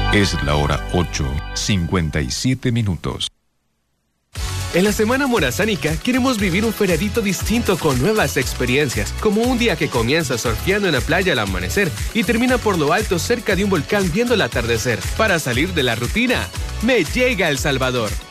Es la hora 8:57. En la Semana Morazánica queremos vivir un feriadito distinto con nuevas experiencias, como un día que comienza surfeando en la playa al amanecer y termina por lo alto cerca de un volcán viendo el atardecer. Para salir de la rutina, Me Llega El Salvador.